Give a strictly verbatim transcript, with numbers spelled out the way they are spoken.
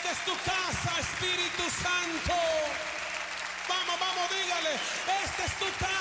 Esta es tu casa, Espíritu Santo. Vamos, vamos, dígale. Esta es tu casa.